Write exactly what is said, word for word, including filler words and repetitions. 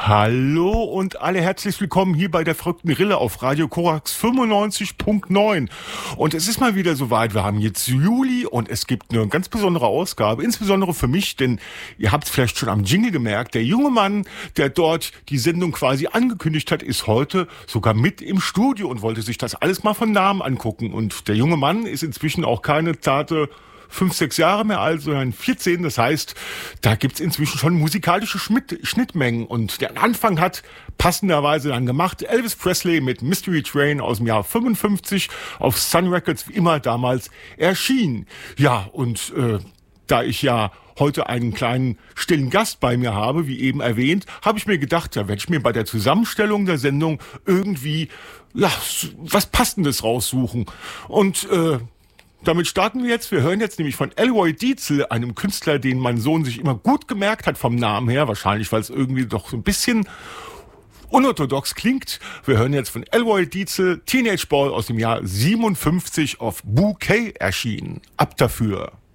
Hallo und alle herzlich willkommen hier bei der verrückten Rille auf Radio Korax fünfundneunzig Punkt neun. Und es ist mal wieder soweit, wir haben jetzt Juli und es gibt eine ganz besondere Ausgabe, insbesondere für mich, denn ihr habt es vielleicht schon am Jingle gemerkt, der junge Mann, der dort die Sendung quasi angekündigt hat, ist heute sogar mit im Studio und wollte sich das alles mal von Namen angucken. Und der junge Mann ist inzwischen auch keine zarte fünf, sechs Jahre mehr alt, sondern vierzehn. Das heißt, da gibt's inzwischen schon musikalische Schmidt- Schnittmengen. Und der Anfang hat passenderweise dann gemacht Elvis Presley mit Mystery Train aus dem Jahr fünfundfünfzig auf Sun Records, wie immer damals erschien. Ja, und äh, da ich ja heute einen kleinen stillen Gast bei mir habe, wie eben erwähnt, habe ich mir gedacht, da werde ich mir bei der Zusammenstellung der Sendung irgendwie ja was Passendes raussuchen. Und äh, damit starten wir jetzt. Wir hören jetzt nämlich von Elroy Dietzel, einem Künstler, den mein Sohn sich immer gut gemerkt hat vom Namen her. Wahrscheinlich, weil es irgendwie doch so ein bisschen unorthodox klingt. Wir hören jetzt von Elroy Dietzel, Teenage Ball aus dem Jahr siebenundfünfzig auf Bouquet erschienen. Ab dafür.